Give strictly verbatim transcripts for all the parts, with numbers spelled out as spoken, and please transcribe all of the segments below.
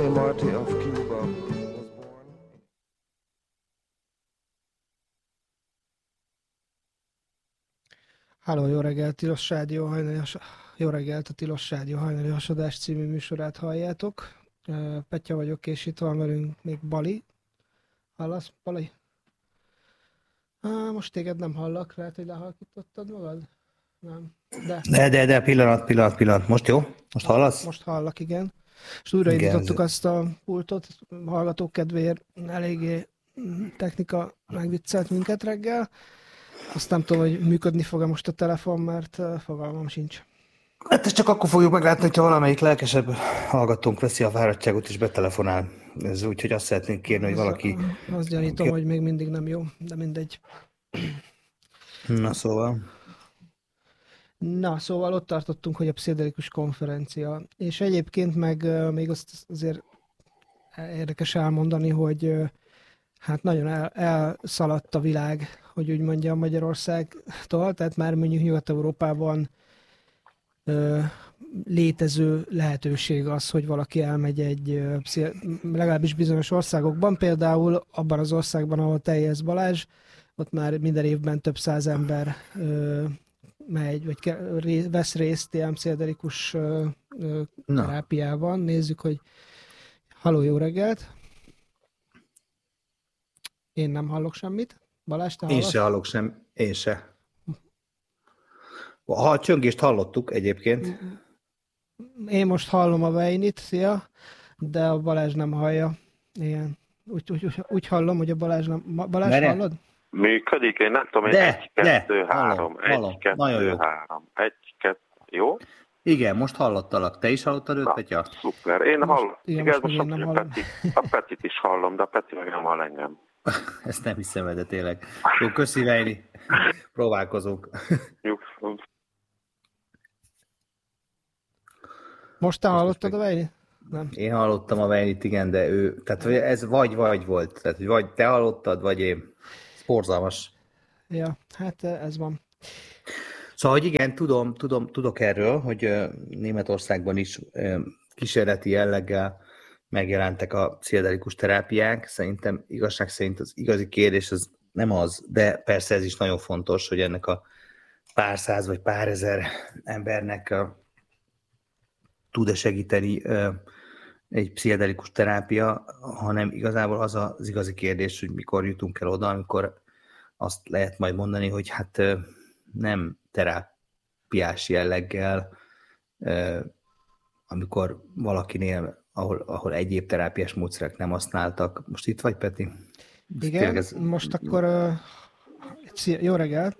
Jose Marti of Cuba was born. Háló, jó reggelt, Tilos Rádió hajnali has... Jó reggelt, a Tilos Rádió hajnali hasadás című műsorát halljátok. Petya vagyok, és itt van velünk még Bali. Hallasz, Bali? Á, most téged nem hallak, lehet, hogy lehalkítottad magad? Nem. De, de, de, de pillanat, pillanat, pillanat. Most jó? Most hallasz? Most hallak, igen. És újraindítottuk azt a pultot, hallgatók kedvéért eléggé technika megviccelt minket reggel. Azt nem tudom, hogy működni fog-e most a telefon, mert fogalmam sincs. Hát ezt csak akkor fogjuk meglátni, hogyha valamelyik lelkesebb hallgatónk veszi a fáradtságot és betelefonál. Ez úgy, hogy azt szeretnénk kérni, hogy valaki... Azt gyanítom, hogy még mindig nem jó, de mindegy. Na szóval... Na, szóval ott tartottunk, hogy a pszichedelikus konferencia. És egyébként meg uh, még azt azért érdekes elmondani, hogy uh, hát nagyon el, elszaladt a világ, hogy úgy mondjam, Magyarországtól, tehát már mondjuk Nyugat-Európában uh, létező lehetőség az, hogy valaki elmegy egy, uh, legalábbis bizonyos országokban, például abban az országban, ahol te élsz, Balázs, ott már minden évben több száz ember uh, megy, vagy vesz részt ilyen pszichedelikus terápiában. Nézzük, hogy halló, jó reggelt! Én nem hallok semmit. Balázs, te hallasz? Én se hallok sem, én se. Ha a csöngést hallottuk egyébként. Én most hallom a Vejnit, szia, de a Balázs nem hallja. Igen. Úgy, úgy, úgy, úgy hallom, hogy a Balázs nem... Balázs, Mere? hallod? Működik, én nem tudom, én de, egy, kettő, de, három, hallom, egy, kettő, három, egy, kettő, jó? Igen, most hallottalak. Te is hallottad őt, Petya? Szuper, én hallom. Igen, igen, most, most most a, Peti, a Petit is hallom, de a Peti meg nem hall engem. Ezt nem hiszem, de tényleg. Jó, köszi, Vejni. Próbálkozunk. Most te hallottad a Vejnit? Nem. Én hallottam a Vejnit, igen, de ő, tehát ez vagy-vagy volt. Tehát vagy te hallottad, vagy én. Ez borzalmas. Ja, hát ez van. Szóval, hogy igen, tudom, tudom, tudok erről, hogy Németországban is kísérleti jelleggel megjelentek a pszichedelikus terápiák. Szerintem igazság szerint az igazi kérdés az nem az, de persze ez is nagyon fontos, hogy ennek a pár száz vagy pár ezer embernek tud-e segíteni egy pszichedelikus terápia, hanem igazából az az igazi kérdés, hogy mikor jutunk el oda, amikor azt lehet majd mondani, hogy hát nem terápiás jelleggel, amikor valakinél, ahol, ahol egyéb terápiás módszerek nem használtak. Most itt vagy, Peti? Igen, ez... most akkor uh, szia, jó reggelt!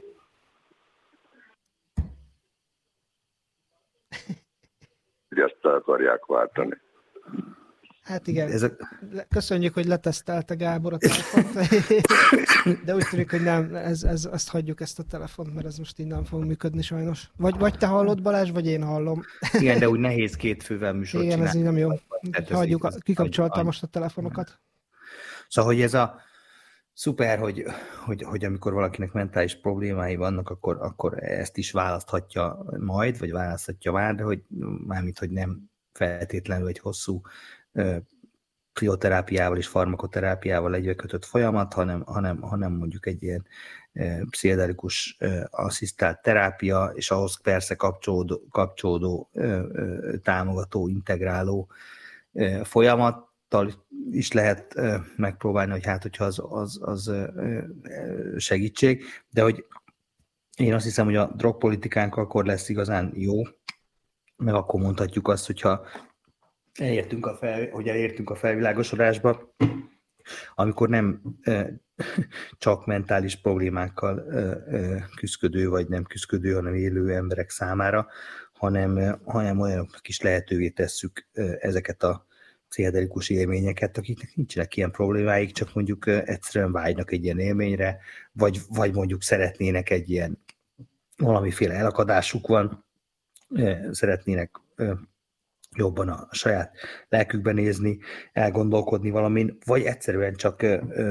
Hogy ezt el akarják váltani. Hát igen, Ez a... köszönjük, hogy letesztelte Gábor a telefont, de úgy tűnik, hogy nem, ez, ez, ezt hagyjuk ezt a telefont, mert ez most így nem fog működni sajnos. Vagy, vagy te hallod, Balázs, vagy én hallom. Igen, de úgy nehéz két fővel műsort igen, csinálni. ez így nem jó. Hagyjuk, a, kikapcsoltam most a telefonokat. Szóval, hogy ez a szuper, hogy, hogy, hogy amikor valakinek mentális problémái vannak, akkor, akkor ezt is választhatja majd, vagy választhatja már, de hogy mármint, hogy nem feltétlenül egy hosszú pszichoterápiával és farmakoterápiával egybekötött folyamat, hanem, hanem, hanem mondjuk egy ilyen pszichedelikus asszisztált terápia, és ahhoz persze kapcsolódó, kapcsolódó támogató, integráló folyamattal is lehet megpróbálni, hogy hát, hogyha az, az, az segítség, de hogy én azt hiszem, hogy a drogpolitikánk akkor lesz igazán jó, meg akkor mondhatjuk azt, hogyha elértünk a fel, hogy elértünk a felvilágosodásba, amikor nem e, csak mentális problémákkal e, e, küszködő vagy nem küszködő, hanem élő emberek számára, hanem, e, hanem olyanoknak is lehetővé tesszük e, ezeket a pszichedelikus élményeket, akiknek nincsenek ilyen problémáik, csak mondjuk e, egyszerűen vágynak egy ilyen élményre, vagy, vagy mondjuk szeretnének egy ilyen valamiféle elakadásuk van, e, szeretnének e, jobban a saját lelkükben nézni, elgondolkodni valamin, vagy egyszerűen csak ö, ö,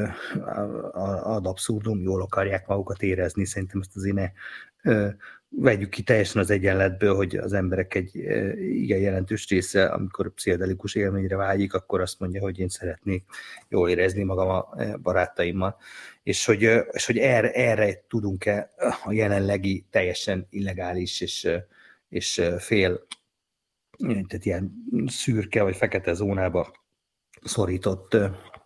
ad abszurdum, jól akarják magukat érezni. Szerintem ezt azért ne ö, vegyük ki teljesen az egyenletből, hogy az emberek egy ö, igen jelentős része, amikor pszichedelikus élményre vágyik, akkor azt mondja, hogy én szeretnék jól érezni magam a barátaimmal. És hogy, ö, és hogy erre, erre tudunk-e a jelenlegi teljesen illegális és, és fél tehát ilyen szürke vagy fekete zónába szorított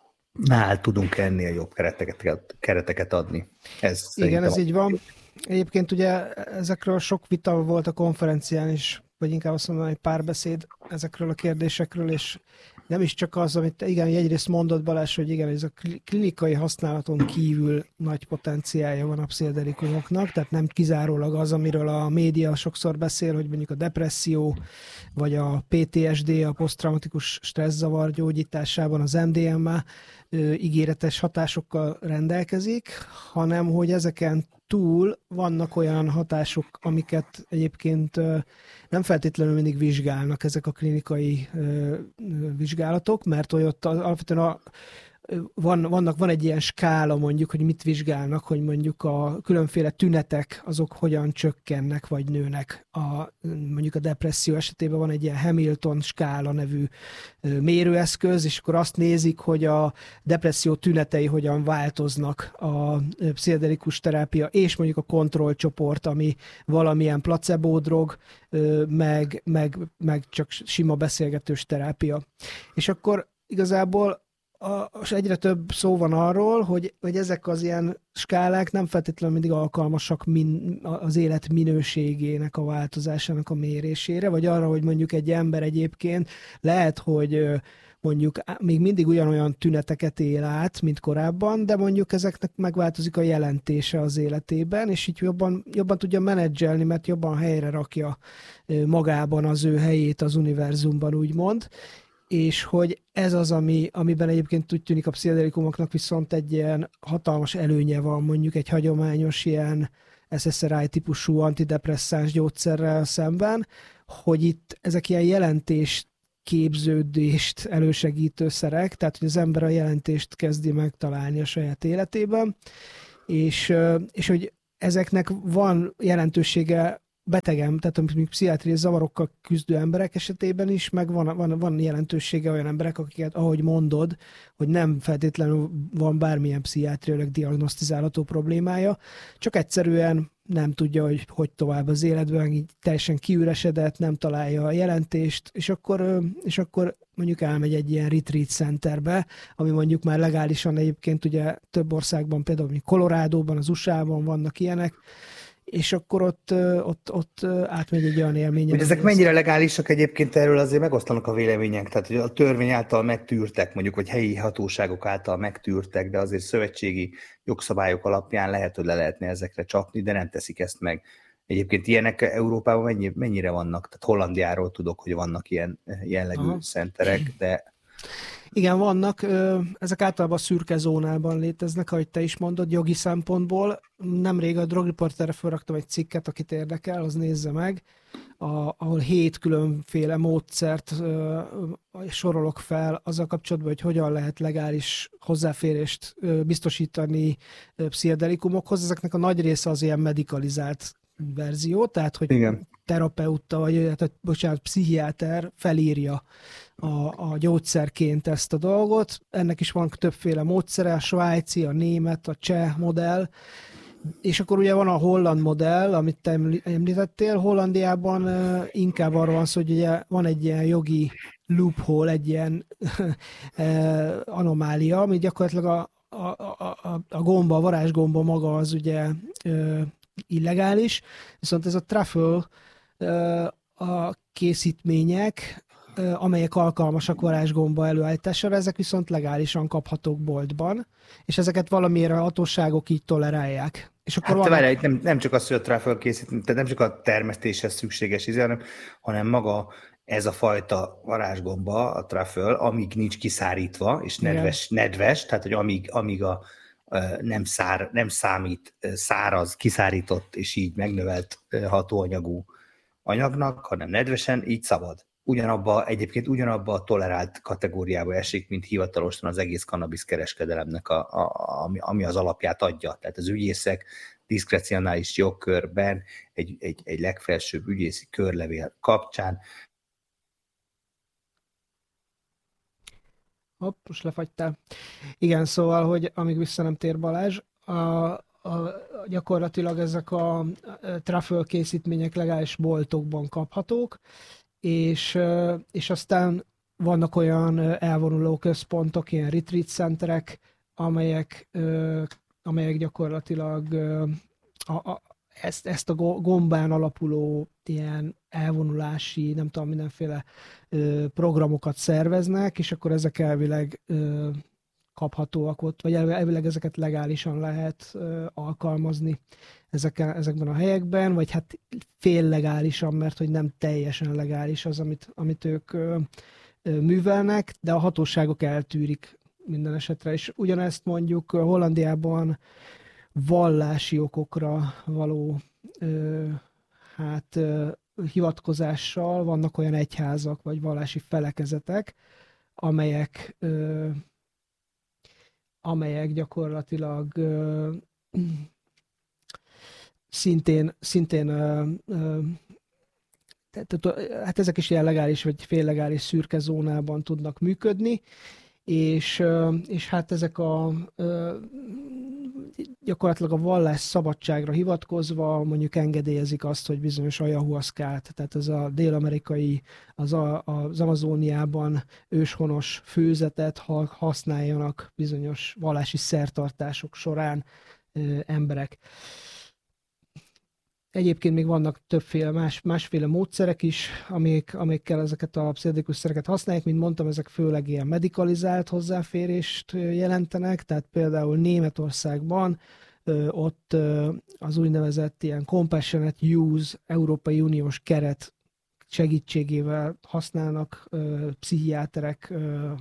nál tudunk ennél jobb kereteket, kereteket adni. Ez igen, ez így van. Egyébként ugye ezekről sok vita volt a konferencián is, vagy inkább azt mondom, hogy párbeszéd ezekről a kérdésekről, és nem is csak az, amit igen, egyrészt mondott Balázs, hogy igen, ez a klinikai használaton kívül nagy potenciálja van a pszichedelikumoknak, tehát nem kizárólag az, amiről a média sokszor beszél, hogy mondjuk a depresszió, vagy a pé té es dé, a poszttraumatikus stresszavar gyógyításában az em dé em á ígéretes hatásokkal rendelkezik, hanem hogy ezeken túl vannak olyan hatások, amiket egyébként nem feltétlenül mindig vizsgálnak ezek a klinikai vizsgálatok, mert hogy ott alapvetően a, van, vannak, van egy ilyen skála mondjuk, hogy mit vizsgálnak, hogy mondjuk a különféle tünetek azok hogyan csökkennek vagy nőnek. A, mondjuk a depresszió esetében van egy ilyen Hamilton skála nevű mérőeszköz, és akkor azt nézik, hogy a depresszió tünetei hogyan változnak a pszichedelikus terápia, és mondjuk a kontrollcsoport, ami valamilyen placebo drog, meg, meg, meg csak sima beszélgetős terápia. És akkor igazából és egyre több szó van arról, hogy, hogy ezek az ilyen skálák nem feltétlenül mindig alkalmasak min, az élet minőségének a változásának a mérésére, vagy arra, hogy mondjuk egy ember egyébként lehet, hogy mondjuk még mindig ugyanolyan tüneteket él át, mint korábban, de mondjuk ezeknek megváltozik a jelentése az életében, és így jobban, jobban tudja menedzselni, mert jobban helyre rakja magában az ő helyét az univerzumban, úgymond. És hogy ez az, ami, amiben egyébként úgy tűnik a pszichedelikumoknak viszont egy ilyen hatalmas előnye van, mondjuk egy hagyományos ilyen es es er i-típusú antidepresszáns gyógyszerrel szemben, hogy itt ezek ilyen jelentést képződést elősegítő szerek, tehát hogy az ember a jelentést kezdi megtalálni a saját életében, és, és hogy ezeknek van jelentősége betegem, tehát mondjuk pszichiátriai zavarokkal küzdő emberek esetében is, meg van, van, van jelentősége olyan emberek, akiket, ahogy mondod, hogy nem feltétlenül van bármilyen pszichiátriailag diagnosztizálható problémája, csak egyszerűen nem tudja, hogy hogy tovább az életben, így teljesen kiüresedett, nem találja a jelentést, és akkor, és akkor mondjuk elmegy egy ilyen retreat centerbe, ami mondjuk már legálisan egyébként ugye több országban, például Colorádóban, az u es á-ban vannak ilyenek, és akkor ott, ott, ott átmegy egy olyan élményen. Hogy ezek mennyire legálisak egyébként, erről azért megosztanak a vélemények, tehát hogy a törvény által megtűrtek, mondjuk, vagy helyi hatóságok által megtűrtek, de azért szövetségi jogszabályok alapján lehet, hogy le lehetne ezekre csapni, de nem teszik ezt meg. Egyébként ilyenek Európában mennyi, mennyire vannak? Tehát Hollandiáról tudok, hogy vannak ilyen jellegű Aha. centerek, de... Igen, vannak. Ezek általában a szürke zónában léteznek, ahogy te is mondod, jogi szempontból. Nemrég a Drug Reporterre felraktam egy cikket, akit érdekel, az nézze meg, a, ahol hét különféle módszert uh, sorolok fel azzal kapcsolatban, hogy hogyan lehet legális hozzáférést uh, biztosítani uh, pszichedelikumokhoz. Ezeknek a nagy része az ilyen medikalizált verzió, tehát hogy Igen. terapeuta, vagy hát, bocsánat, pszichiáter felírja a, a gyógyszerként ezt a dolgot. Ennek is van többféle módszere, a svájci, a német, a cseh modell, és akkor ugye van a holland modell, amit te említettél. Hollandiában uh, inkább arról van szó, hogy ugye van egy ilyen jogi loophole, egy ilyen uh, anomália, ami gyakorlatilag a, a, a, a gomba, a varázsgomba maga az ugye uh, illegális, viszont ez a truffle uh, a készítmények, amelyek alkalmasak varázsgomba előállítására, ezek viszont legálisan kaphatók boltban, és ezeket valamiért a hatóságok így tolerálják. És akkor hát vannak... várjál, nem, nem csak az, hogy a truffle készítmény, tehát nem csak a termesztéshez szükséges, hanem, hanem maga ez a fajta varázsgomba, a truffle, amíg nincs kiszárítva, és nedves, nedves tehát hogy amíg, amíg a, nem, szár, nem számít száraz, kiszárított, és így megnövelt hatóanyagú anyagnak, hanem nedvesen, így szabad. ugyanabba, egyébként ugyanabba a tolerált kategóriába esik, mint hivatalosan az egész kannabisz kereskedelemnek, a, a, ami, ami az alapját adja. Tehát az ügyészek diszkrecionális jogkörben egy, egy, egy legfelsőbb ügyészi körlevél kapcsán. Hopp, most lefagytál. Igen, szóval, hogy amíg vissza nem tér Balázs, a, a, gyakorlatilag ezek a truffle készítmények legális boltokban kaphatók, és, és aztán vannak olyan elvonuló központok, ilyen retreat centerek, amelyek, amelyek gyakorlatilag a, a, ezt, ezt a gombán alapuló ilyen elvonulási, nem tudom, mindenféle ö, programokat szerveznek, és akkor ezek elvileg ö, kaphatóak ott, vagy elvileg ezeket legálisan lehet ö, alkalmazni ezeken, ezekben a helyekben, vagy hát fél legálisan, mert hogy nem teljesen legális az, amit, amit ők ö, ö, művelnek, de a hatóságok eltűrik minden esetre, és ugyanezt mondjuk Hollandiában vallási okokra való ö, hát ö, hivatkozással vannak olyan egyházak vagy vallási felekezetek, amelyek ö, amelyek gyakorlatilag ö, szintén szintén ö, ö, tehát, hát ezek is ilyen legális vagy féllegális szürke zónában tudnak működni, és, és hát ezek a gyakorlatilag a vallás szabadságra hivatkozva mondjuk engedélyezik azt, hogy bizonyos ayahuaszkát, tehát ez a dél-amerikai, az, a, az Amazóniában őshonos főzetet használjanak bizonyos vallási szertartások során ö, emberek. Egyébként még vannak többféle más, másféle módszerek is, amik, amikkel ezeket a pszichedelikus szereket használják. Mint mondtam, ezek főleg ilyen medikalizált hozzáférést jelentenek, tehát például Németországban ott az úgynevezett ilyen compassionate use Európai Uniós keret segítségével használnak pszichiáterek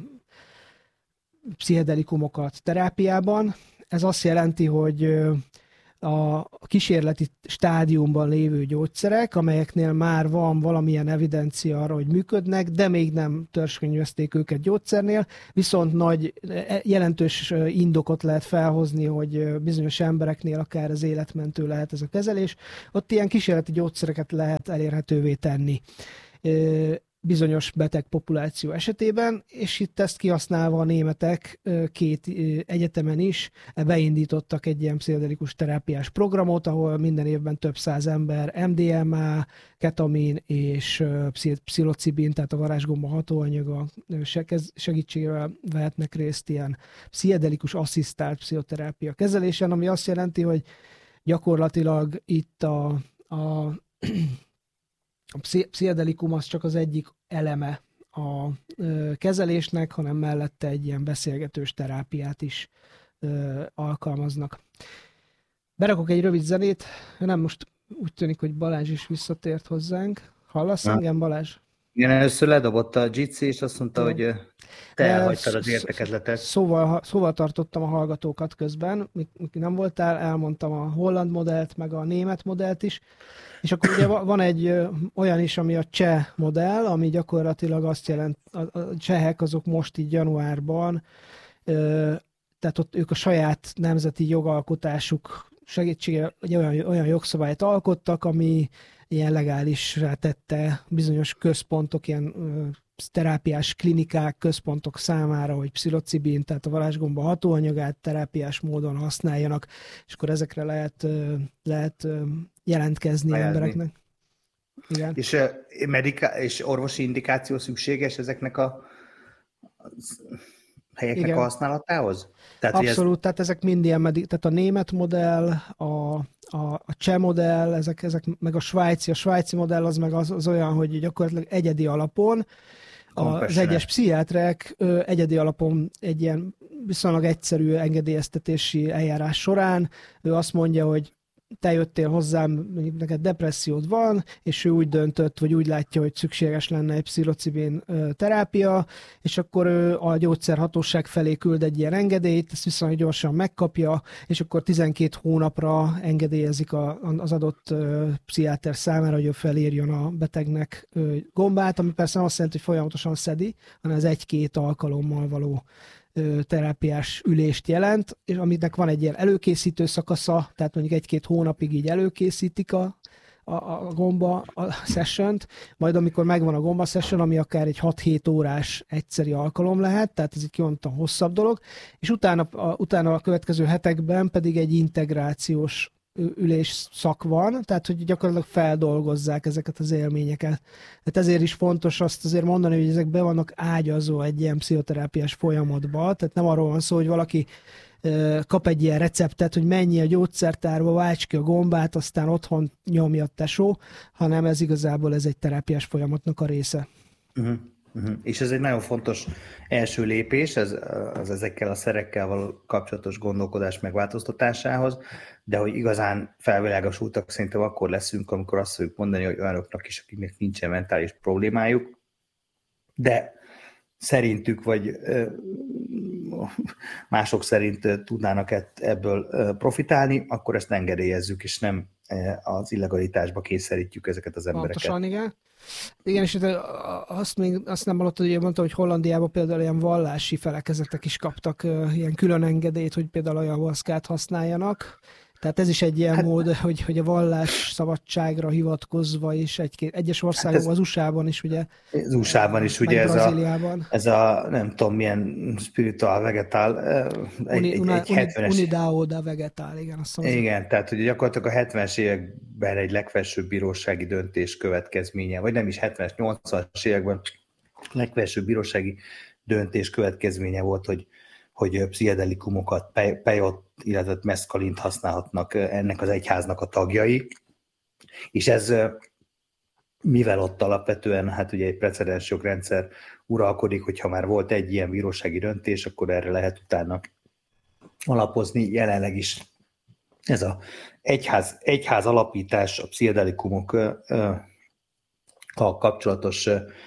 pszichedelikumokat terápiában. Ez azt jelenti, hogy a kísérleti stádiumban lévő gyógyszerek, amelyeknél már van valamilyen evidencia arra, hogy működnek, de még nem törzskönyvezték őket gyógyszernél, viszont nagy jelentős indokot lehet felhozni, hogy bizonyos embereknél akár az életmentő lehet ez a kezelés. Ott ilyen kísérleti gyógyszereket lehet elérhetővé tenni bizonyos beteg populáció esetében, és itt ezt kihasználva a németek két egyetemen is beindítottak egy ilyen pszichedelikus terápiás programot, ahol minden évben több száz ember em dé em á, ketamin és pszilocibin, tehát a varázsgomba hatóanyaga segítségével vehetnek részt ilyen pszichedelikus asszisztált pszichoterápia kezelésen, ami azt jelenti, hogy gyakorlatilag itt a, a A pszichedelikum az csak az egyik eleme a ö, kezelésnek, hanem mellette egy ilyen beszélgetős terápiát is ö, alkalmaznak. Berakok egy rövid zenét, nem most úgy tűnik, hogy Balázs is visszatért hozzánk. Hallasz Na. engem, Balázs? Igen, először ledobott a Jitsi, és azt mondta, hogy te elhagytad az értekezletet. Szóval, szóval tartottam a hallgatókat közben, míg nem voltál, elmondtam a holland modellt, meg a német modellt is, és akkor ugye van egy olyan is, ami a cseh modell, ami gyakorlatilag azt jelent, a csehek azok most így januárban, tehát ott ők a saját nemzeti jogalkotásuk segítségével olyan, olyan jogszabályt alkottak, ami ilyen legálisra tette bizonyos központok, ilyen terápiás klinikák, központok számára, hogy pszilocibin, tehát a varázsgomba hatóanyagát terápiás módon használjanak, és akkor ezekre lehet, lehet jelentkezni Helyezni. embereknek. Igen. És, medika- és orvosi indikáció szükséges ezeknek a helyeknek Igen. a használatához? Tehát, Abszolút, ez... tehát ezek mind ilyen, medi- tehát a német modell, a, a, a cseh modell, ezek, ezek, meg a svájci, a svájci modell az meg az, az olyan, hogy gyakorlatilag egyedi alapon az egyes pszichiátrek ö, egyedi alapon egy ilyen viszonylag egyszerű engedélyeztetési eljárás során ő azt mondja, hogy te jöttél hozzám, mondjuk neked depressziód van, és ő úgy döntött, vagy úgy látja, hogy szükséges lenne egy pszilocibin terápia, és akkor ő a gyógyszerhatóság felé küld egy ilyen engedélyt, ezt viszonylag gyorsan megkapja, és akkor tizenkét hónapra engedélyezik a, az adott pszichiáter számára, hogy ő felírjon a betegnek gombát, ami persze nem azt jelenti, hogy folyamatosan szedi, hanem ez egy-két alkalommal való terápiás ülést jelent, és aminek van egy ilyen előkészítő szakasza, tehát mondjuk egy-két hónapig így előkészítik a, a, a gomba a sessiont, majd amikor megvan a gomba session, ami akár egy hat-hét órás egyszeri alkalom lehet, tehát ez egy kimondottan hosszabb dolog, és utána a, utána a következő hetekben pedig egy integrációs ülés szak van, tehát hogy gyakorlatilag feldolgozzák ezeket az élményeket. Tehát ezért is fontos azt azért mondani, hogy ezek be vannak ágyazva egy ilyen pszichoterápiás folyamatba, tehát nem arról van szó, hogy valaki kap egy ilyen receptet, hogy menj a gyógyszertárba, válts ki a gombát, aztán otthon nyomja a tesó, hanem ez igazából ez egy terápiás folyamatnak a része. Uh-huh. Uh-huh. És ez egy nagyon fontos első lépés, ez, az ezekkel a szerekkel való kapcsolatos gondolkodás megváltoztatásához, de hogy igazán felvilágosultak szerintem akkor leszünk, amikor azt fogjuk mondani, hogy olyanoknak is, akiknek nincsen mentális problémájuk, de szerintük, vagy mások szerint tudnának ebből profitálni, akkor ezt engedélyezzük, és nem az illegalitásba kényszerítjük ezeket az embereket. Pontosan, igen. Igen, és azt, még, azt nem hallottad, hogy mondta, hogy Hollandiában például ilyen vallási felekezetek is kaptak uh, ilyen külön engedélyt, hogy például ayahuaszkát használjanak. Tehát ez is egy ilyen hát, mód, hogy, hogy a vallás szabadságra hivatkozva is egy, egyes országokban, hát az u es á-ban is, ugye. Az u es á-ban is, ugye ez a, ez a, nem tudom, milyen spiritual vegetal, egy, Uni, egy, una, egy hetvenes... Unidao da vegetal, igen. Azt igen, tehát hogy gyakorlatilag a hetvenes években egy legfelsőbb bírósági döntés következménye, vagy nem is hetvenes, nyolcvanas években legfelsőbb bírósági döntés következménye volt, hogy hogy pszichedelikumokat, pejot, illetve meszkalint használhatnak ennek az egyháznak a tagjai. És ez, mivel ott alapvetően hát ugye egy precedens jogrendszer uralkodik, hogyha már volt egy ilyen bírósági döntés, akkor erre lehet utána alapozni. Jelenleg is ez az egyház, egyház alapítás a pszichedelikumokkal kapcsolatos,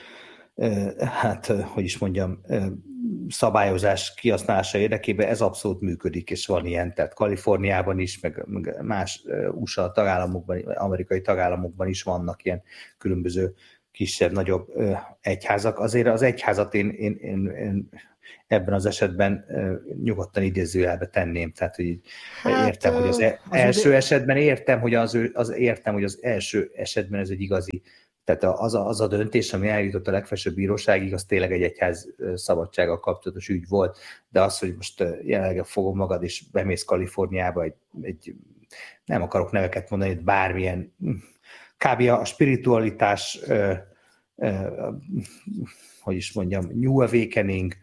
hát, hogy is mondjam, szabályozás kihasználása érdekében ez abszolút működik, és van ilyen, tehát Kaliforniában is, meg más u es á tagállamokban, amerikai tagállamokban is vannak ilyen különböző kisebb, nagyobb egyházak. Azért az egyházat én, én, én, én ebben az esetben nyugodtan idézőjelbe tenném, tehát hogy hát, értem, hogy az, az első ugye... esetben értem, hogy az, az, értem, hogy az első esetben ez egy igazi, tehát az a, az a döntés, ami eljutott a legfelsőbb bíróságig, az tényleg egy egyház szabadsággal kapcsolatos ügy volt, de az, hogy most jelenleg fogom magad, és bemész Kaliforniába, egy, egy, nem akarok neveket mondani, bármilyen, kb. A spiritualitás, ö, ö, hogy is mondjam, New Awakening,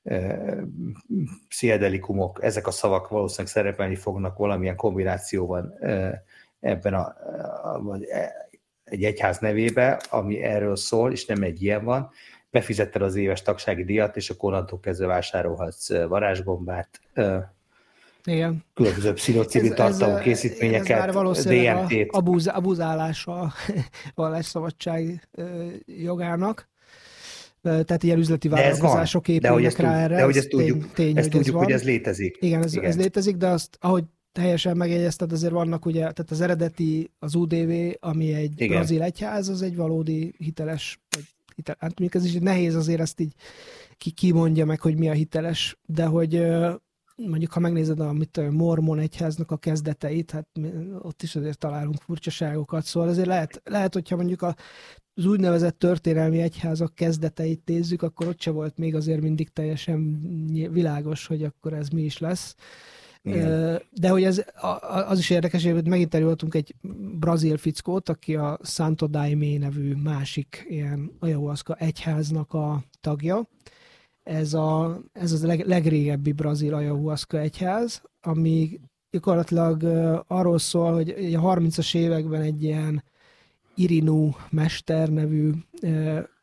pszichedelikumok, ezek a szavak valószínűleg szerepelni fognak valamilyen kombinációban ebben a, a vagy egy egyház nevébe, ami erről szól, és nem egy ilyen van. Befizetted az éves tagsági díjat, és akkor onnantól kezdve vásárolhatsz varázsgombát, igen. Különböző pszilocibin tartalmú készítményeket, dé em té-t. Abuz, abuzálás a vallásszabadság jogának. Tehát ilyen üzleti vállalkozások épülnek rá erre. De hogy ezt tudjuk, tény, ezt tudjuk hogy, hogy ez létezik. Igen, ez, Igen. ez létezik, de azt, ahogy teljesen megjegyezted, azért vannak ugye, tehát az eredeti, az u dé vé, ami egy Igen. brazil egyház, az egy valódi hiteles, vagy hitel, hát mondjuk ez is nehéz azért ezt így ki, ki mondja meg, hogy mi a hiteles, de hogy mondjuk, ha megnézed a mit, mormon egyháznak a kezdeteit, hát ott is azért találunk furcsaságokat, szóval azért lehet, lehet hogyha mondjuk a az úgynevezett történelmi egyházak kezdeteit nézzük, akkor ott se volt még azért mindig teljesen világos, hogy akkor ez mi is lesz. Igen. De hogy ez, az is érdekes, hogy megint előadtunk egy brazil fickót, aki a Santo Daime nevű másik ilyen ayahuasca egyháznak a tagja. Ez, a, ez az a leg, legrégebbi brazil ayahuasca egyház, ami gyakorlatilag arról szól, hogy a harmincas években egy ilyen Irinu Mester nevű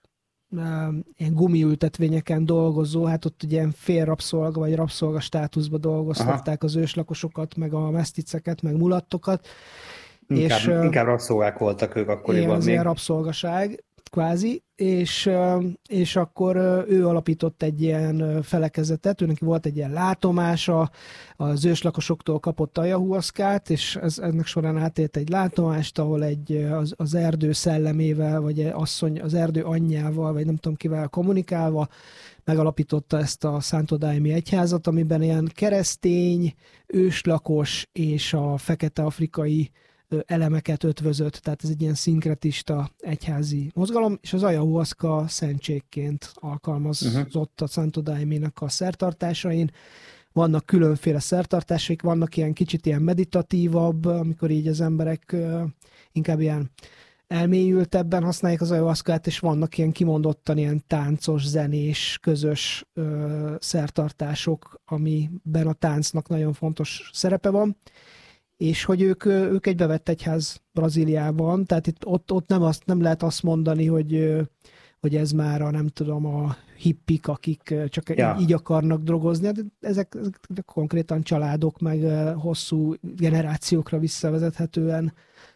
ilyen gumiültetvényeken dolgozó, hát ott ugye ilyen fél rabszolga vagy rabszolga státuszba dolgoztatták Aha. az őslakosokat, meg a meszticeket, meg mulattokat. Inkább, és, inkább rabszolgák voltak ők akkoriban. Igen, az még. ilyen rabszolgaság, kvázi, és, és akkor ő alapított egy ilyen felekezetet, őnek volt egy ilyen látomása, az őslakosoktól kapott ayahuaszkát, és ez, ennek során átélt egy látomást, ahol egy, az, az erdő szellemével, vagy asszony, az erdő anyjával, vagy nem tudom kivel kommunikálva, megalapította ezt a Santo Daime egyházat, amiben ilyen keresztény, őslakos és a fekete afrikai elemeket ötvözött, tehát ez egy ilyen szinkretista egyházi mozgalom, és az ayahuaszka szentségként alkalmazott uh-huh. a Santo Daime-nek a szertartásain. Vannak különféle szertartásaik, vannak ilyen kicsit ilyen meditatívabb, amikor így az emberek inkább ilyen elmélyültebben használják az ayahuaszkát, és vannak ilyen kimondottan ilyen táncos, zenés, közös ö, szertartások, amiben a táncnak nagyon fontos szerepe van. És hogy ők, ők egy bevett egyház Brazíliában, tehát itt ott, ott nem, azt, nem lehet azt mondani, hogy, hogy ez már a, nem tudom, a hippik, akik csak ja. így, így akarnak drogozni, de ezek, ezek konkrétan családok, meg hosszú generációkra visszavezethetően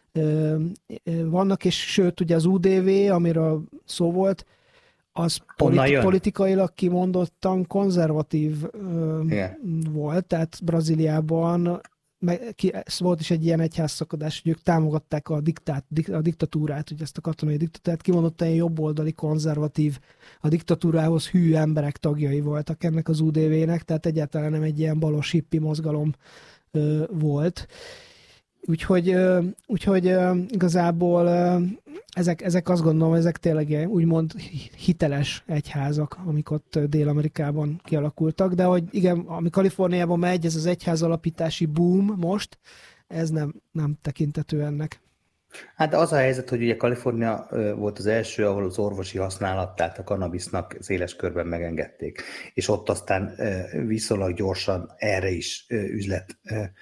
vannak, és sőt, ugye az u dé vé, amiről szó volt, az politi- politikailag kimondottan konzervatív Igen. volt, tehát Brazíliában Ki, volt is egy ilyen egyházszakadás, hogy ők támogatták a, diktát, a diktatúrát, ugye ezt a katonai diktatúrát, kimondottan ilyen jobboldali, konzervatív, a diktatúrához hű emberek tagjai voltak ennek az u dé vé-nek, tehát egyáltalán nem egy ilyen balos hippi mozgalom ö, volt. Úgyhogy, ö, úgyhogy ö, igazából ö, ezek, ezek azt gondolom, ezek tényleg úgymond hiteles egyházak, amik ott Dél-Amerikában kialakultak, de hogy igen, ami Kaliforniában megy, ez az egyház alapítási boom most, ez nem, nem tekintető ennek. Hát az a helyzet, hogy ugye Kalifornia volt az első, ahol az orvosi használatát a kannabisznak széles körben megengedték, és ott aztán viszonylag gyorsan erre is üzlet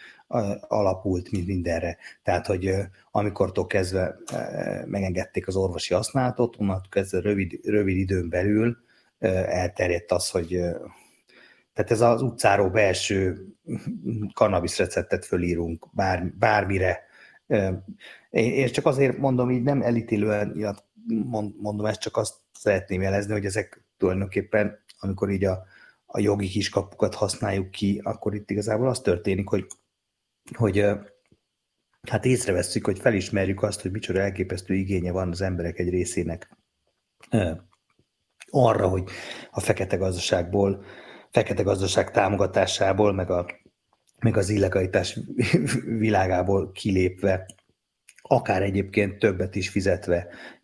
alapult, mint mindenre. Tehát, hogy amikortól kezdve megengedték az orvosi használatot, onnantól kezdve rövid, rövid időn belül elterjedt az, hogy tehát ez az utcáról belső kannabisz receptet fölírunk bár, bármire. Én csak azért mondom, így nem elítélően mondom, ezt csak azt szeretném jelezni, hogy ezek tulajdonképpen, amikor így a, a jogi kiskapukat használjuk ki, akkor itt igazából az történik, hogy hogy hát észrevesszük, hogy felismerjük azt, hogy micsoda elképesztő igénye van az emberek egy részének arra, hogy a fekete gazdaságból, fekete gazdaság támogatásából, meg, a, meg az illegalitás világából kilépve, akár egyébként többet is fizetve